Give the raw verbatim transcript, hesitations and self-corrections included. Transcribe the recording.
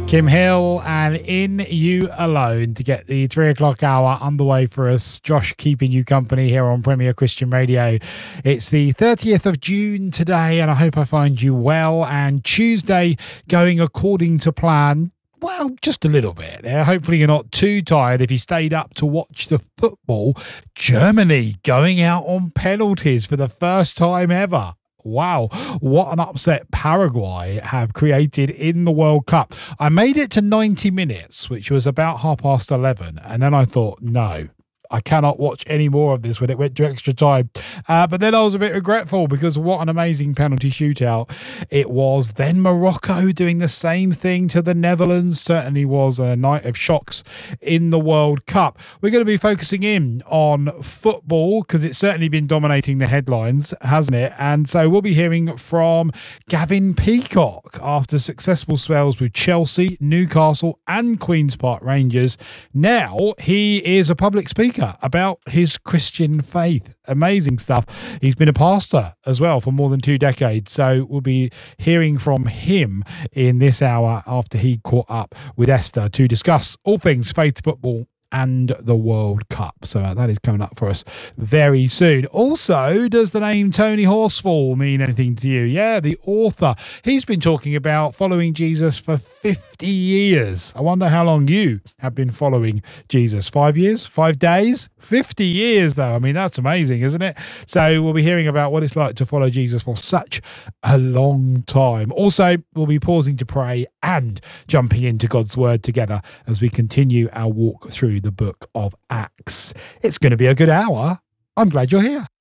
Kim Hill and In You Alone to get the three o'clock hour underway for us. Josh keeping you company here on Premier Christian Radio. It's the thirtieth of June today, and I hope I find you well. And Tuesday going according to plan. Well, just a little bit there. Hopefully you're not too tired if you stayed up to watch the football. Germany going out on penalties for the first time ever. Wow, what an upset Paraguay have created in the World Cup. I made it to ninety minutes, which was about half past eleven, and then I thought, no, I cannot watch any more of this when it went to extra time. Uh, but then I was a bit regretful because what an amazing penalty shootout it was. Then Morocco doing the same thing to the Netherlands. Certainly was a night of shocks in the World Cup. We're going to be focusing in on football because it's certainly been dominating the headlines, hasn't it? And so we'll be hearing from Gavin Peacock after successful spells with Chelsea, Newcastle and Queen's Park Rangers. Now he is a public speaker about his Christian faith. Amazing stuff. He's been a pastor as well for more than two decades. So we'll be hearing from him in this hour after he caught up with Esther to discuss all things faith, football and the World Cup. So uh, that is coming up for us very soon. Also, does the name Tony Horsfall mean anything to you? Yeah, the author. He's been talking about following Jesus for fifty years. I wonder how long you have been following Jesus. Five years? Five days? fifty years, though. I mean, that's amazing, isn't it? So we'll be hearing about what it's like to follow Jesus for such a long time. Also, we'll be pausing to pray and jumping into God's Word together as we continue our walk through the book of Acts. It's going to be a good hour. I'm glad you're here.